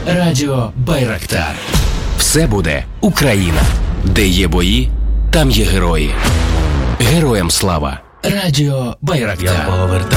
Радіо Байрактар. Все буде Україна. Де є бої, там є герої. Героям слава. Радіо Байрактар.